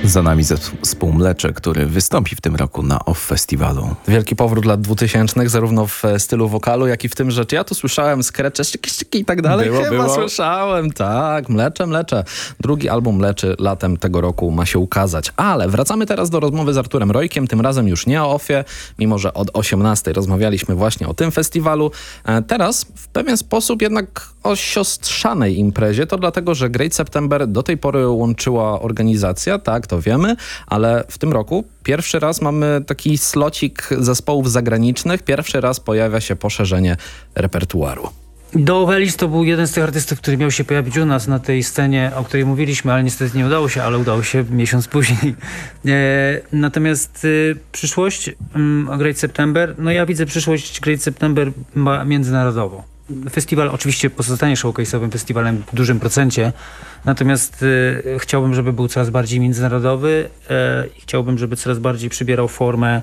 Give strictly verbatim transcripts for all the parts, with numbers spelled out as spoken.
Za nami zespół Mlecze, który wystąpi w tym roku na Off Festiwalu. Wielki powrót lat dwutysięcznych, zarówno w stylu wokalu, jak i w tym, że ja tu słyszałem skrecze, ściki i tak dalej. Było, Chyba było. słyszałem, tak. Mlecze, Mlecze. Drugi album Mleczy latem tego roku ma się ukazać. Ale wracamy teraz do rozmowy z Arturem Rojkiem, tym razem już nie o Offie, mimo że od osiemnastej rozmawialiśmy właśnie o tym festiwalu. E, teraz w pewien sposób jednak o siostrzanej imprezie. To dlatego, że Great September do tej pory łączyła organizacja, tak, to wiemy, ale w tym roku pierwszy raz mamy taki slocik zespołów zagranicznych, pierwszy raz pojawia się poszerzenie repertuaru. Dove Ellis to był jeden z tych artystów, który miał się pojawić u nas na tej scenie, o której mówiliśmy, ale niestety nie udało się, ale udało się miesiąc później. E, natomiast e, przyszłość mm, Great September, no ja widzę przyszłość Great September ma międzynarodowo. Festiwal oczywiście pozostanie showcase'owym festiwalem w dużym procencie, natomiast e, chciałbym, żeby był coraz bardziej międzynarodowy e, i chciałbym, żeby coraz bardziej przybierał formę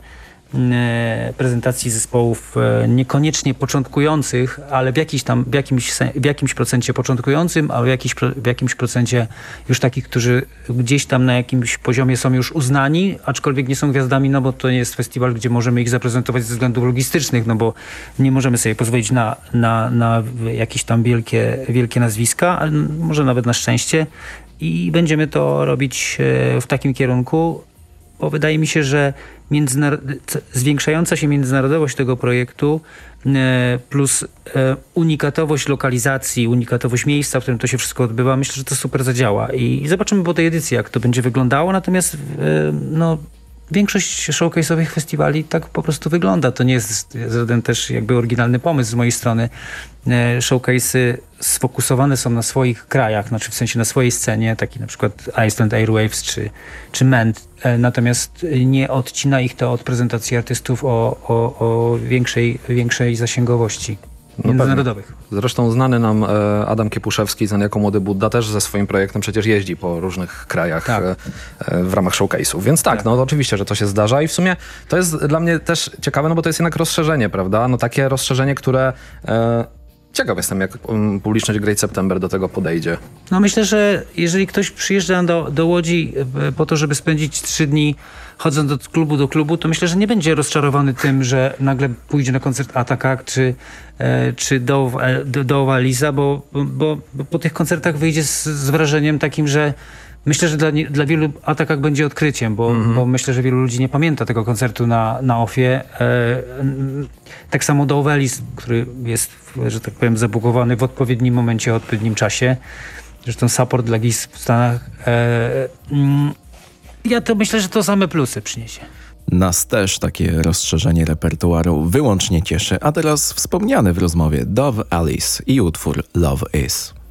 e, prezentacji zespołów e, niekoniecznie początkujących, ale w, jakiś tam, w, jakimś, w jakimś procencie początkującym, a w, jakiś, w jakimś procencie już takich, którzy gdzieś tam na jakimś poziomie są już uznani, aczkolwiek nie są gwiazdami, no bo to nie jest festiwal, gdzie możemy ich zaprezentować ze względów logistycznych, no bo nie możemy sobie pozwolić na, na, na jakieś tam wielkie, wielkie nazwiska, ale może nawet na szczęście i będziemy to robić w takim kierunku, bo wydaje mi się, że międzynar- zwiększająca się międzynarodowość tego projektu e, plus e, unikatowość lokalizacji, unikatowość miejsca, w którym to się wszystko odbywa, myślę, że to super zadziała. I, i zobaczymy po tej edycji, jak to będzie wyglądało. Natomiast e, no, większość showcase'owych festiwali tak po prostu wygląda. To nie jest żaden też jakby oryginalny pomysł z mojej strony. E, showcase'y sfokusowane są na swoich krajach, znaczy w sensie na swojej scenie, taki na przykład Iceland Airwaves czy, czy Ment. E, natomiast nie odcina ich to od prezentacji artystów o, o, o większej, większej zasięgowości międzynarodowych. No Zresztą znany nam e, Adam Kiepuszewski, znany jako Młody Budda, też ze swoim projektem przecież jeździ po różnych krajach Tak. e, e, w ramach showcase'ów. Więc tak, Tak. no to oczywiście, że to się zdarza i w sumie to jest dla mnie też ciekawe, no bo to jest jednak rozszerzenie, prawda? No takie rozszerzenie, które... E, Ciekaw jestem, jak um, publiczność Great September do tego podejdzie. No myślę, że jeżeli ktoś przyjeżdża do, do Łodzi e, po to, żeby spędzić trzy dni chodząc od klubu do klubu, to myślę, że nie będzie rozczarowany tym, że nagle pójdzie na koncert Atakak czy, e, czy Dove, e, Dove Ellisa, bo, bo, bo po tych koncertach wyjdzie z, z wrażeniem takim, że myślę, że dla, nie, dla wielu Atakak będzie odkryciem, bo, mm-hmm. bo myślę, że wielu ludzi nie pamięta tego koncertu na, na Offie. E, tak samo Dove Ellis, który jest, że tak powiem, zabukowany w odpowiednim momencie, w odpowiednim czasie. Zresztą support dla G I S w Stanach. E, mm, ja to myślę, że to same plusy przyniesie. Nas też takie rozszerzenie repertuaru wyłącznie cieszy. A teraz wspomniany w rozmowie Dove Ellis i utwór Love Is.